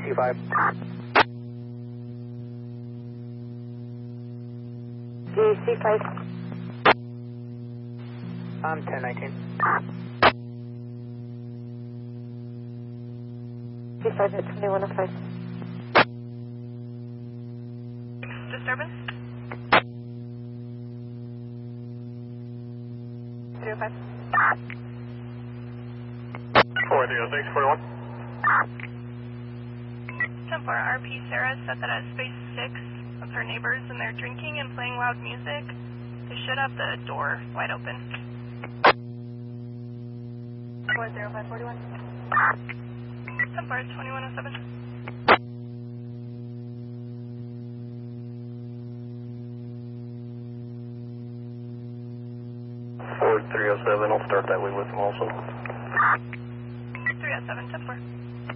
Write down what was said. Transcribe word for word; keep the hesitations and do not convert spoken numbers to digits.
two five. D C five. I'm ten nineteen. D five at twenty-one oh five. Disturbance? three oh five. four three oh six, forty-one. ten four, R P Sarah said that at space six of her neighbors and they're drinking and playing loud music. They should have the door wide open. four zero five, forty-one. ten four, twenty-one oh seven. four three oh seven, I'll start that way with him also. three oh seven, ten four.